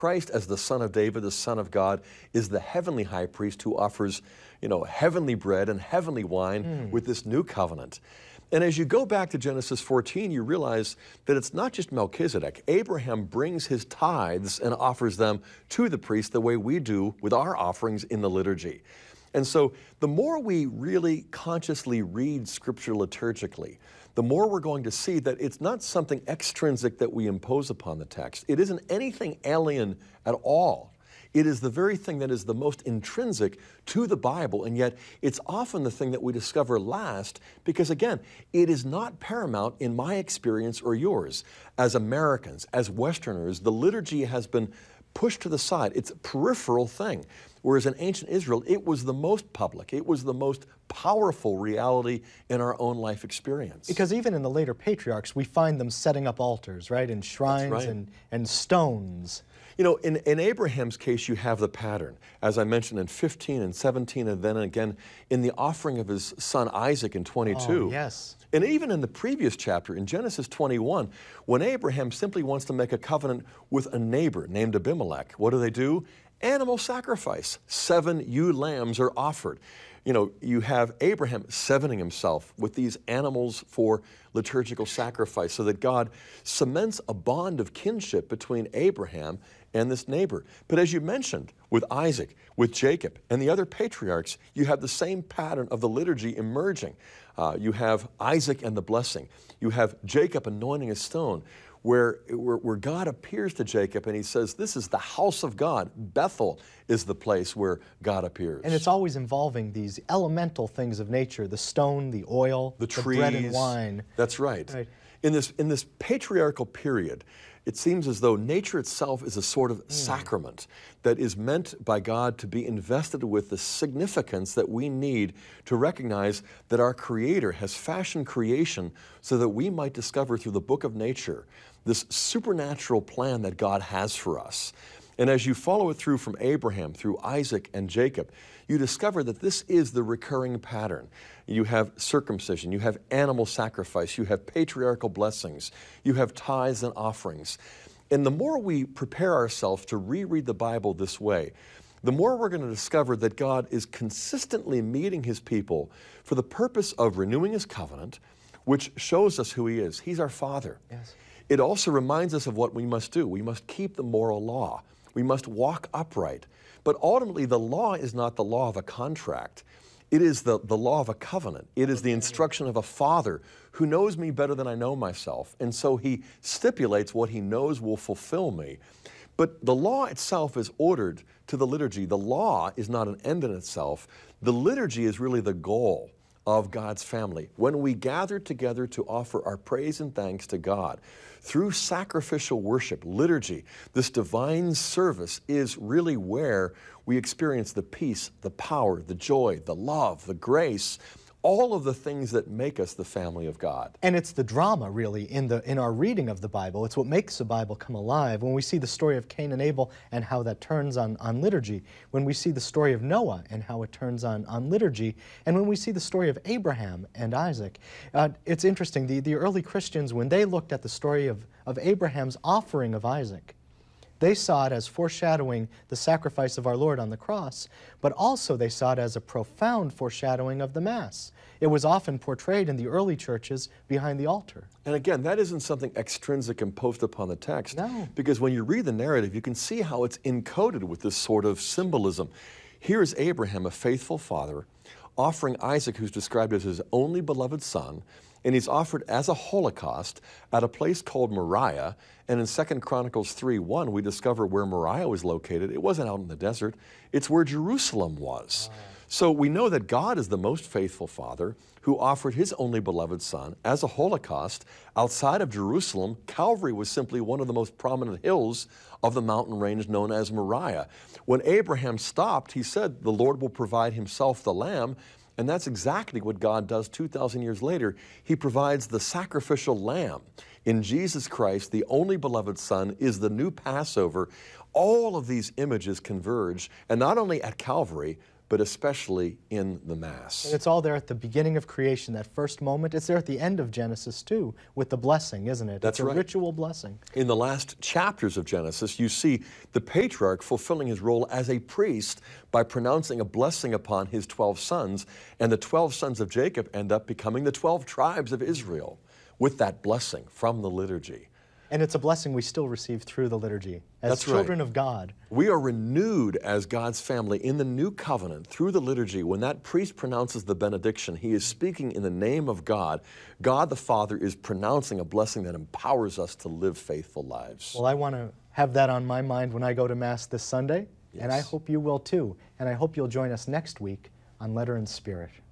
Christ, as the Son of David, the Son of God, is the heavenly high priest who offers, heavenly bread and heavenly wine with this new covenant. And as you go back to Genesis 14, you realize that it's not just Melchizedek. Abraham brings his tithes and offers them to the priest the way we do with our offerings in the liturgy. And so the more we really consciously read Scripture liturgically, the more we're going to see that it's not something extrinsic that we impose upon the text. It isn't anything alien at all. It is the very thing that is the most intrinsic to the Bible, and yet it's often the thing that we discover last because, again, it is not paramount in my experience or yours. As Americans, as Westerners, the liturgy has been pushed to the side. It's a peripheral thing. Whereas in ancient Israel, it was the most public. It was the most powerful reality in our own life experience. Because even in the later patriarchs, we find them setting up altars, right? And shrines right. and stones. In Abraham's case, you have the pattern. As I mentioned in 15 and 17, and then again in the offering of his son Isaac in 22. Oh, yes. And even in the previous chapter, in Genesis 21, when Abraham simply wants to make a covenant with a neighbor named Abimelech, what do? Animal sacrifice. 7 ewe lambs are offered. You have Abraham sevening himself with these animals for liturgical sacrifice so that God cements a bond of kinship between Abraham and this neighbor. But as you mentioned, with Isaac, with Jacob, and the other patriarchs, you have the same pattern of the liturgy emerging. You have Isaac and the blessing. You have Jacob anointing a stone, where God appears to Jacob and he says, this is the house of God. Bethel is the place where God appears. And it's always involving these elemental things of nature, the stone, the oil, the trees, bread and wine. That's right. In this patriarchal period, it seems as though nature itself is a sort of sacrament that is meant by God to be invested with the significance that we need to recognize that our Creator has fashioned creation so that we might discover through the book of nature this supernatural plan that God has for us. And as you follow it through from Abraham, through Isaac and Jacob, you discover that this is the recurring pattern. You have circumcision, you have animal sacrifice, you have patriarchal blessings, you have tithes and offerings. And the more we prepare ourselves to reread the Bible this way, the more we're going to discover that God is consistently meeting His people for the purpose of renewing His covenant, which shows us who He is. He's our Father. Yes. It also reminds us of what we must do. We must keep the moral law. We must walk upright. But ultimately, the law is not the law of a contract. It is the law of a covenant. It is the instruction of a father who knows me better than I know myself. And so he stipulates what he knows will fulfill me. But the law itself is ordered to the liturgy. The law is not an end in itself. The liturgy is really the goal of God's family. When we gather together to offer our praise and thanks to God through sacrificial worship, liturgy, this divine service is really where we experience the peace, the power, the joy, the love, the grace, all of the things that make us the family of God. And it's the drama, really, in our reading of the Bible. It's what makes the Bible come alive. When we see the story of Cain and Abel and how that turns on liturgy, when we see the story of Noah and how it turns on liturgy, and when we see the story of Abraham and Isaac, it's interesting. The early Christians, when they looked at the story of Abraham's offering of Isaac, they saw it as foreshadowing the sacrifice of our Lord on the cross, but also they saw it as a profound foreshadowing of the Mass. It was often portrayed in the early churches behind the altar. And again, that isn't something extrinsic imposed upon the text. No. Because when you read the narrative, you can see how it's encoded with this sort of symbolism. Here is Abraham, a faithful father, offering Isaac, who's described as his only beloved son, and he's offered as a holocaust at a place called Moriah. And in 2 Chronicles 3:1, we discover where Moriah was located. It wasn't out in the desert. It's where Jerusalem was. So we know that God is the most faithful Father who offered His only beloved Son as a holocaust outside of Jerusalem. Calvary was simply one of the most prominent hills of the mountain range known as Moriah. When Abraham stopped, he said, the Lord will provide Himself the lamb. And that's exactly what God does 2,000 years later. He provides the sacrificial lamb. In Jesus Christ, the only beloved Son, is the new Passover. All of these images converge, and not only at Calvary, but especially in the Mass. And it's all there at the beginning of creation, that first moment. It's there at the end of Genesis, too, with the blessing, isn't it? That's it's a right. ritual blessing. In the last chapters of Genesis, you see the patriarch fulfilling his role as a priest by pronouncing a blessing upon his 12 sons, and the 12 sons of Jacob end up becoming the 12 tribes of Israel with that blessing from the liturgy. And it's a blessing we still receive through the liturgy as That's children right. of God. We are renewed as God's family in the new covenant through the liturgy. When that priest pronounces the benediction, he is speaking in the name of God. God the Father is pronouncing a blessing that empowers us to live faithful lives. Well, I want to have that on my mind when I go to Mass this Sunday, and I Yes. hope you will too. And I hope you'll join us next week on Letter and Spirit.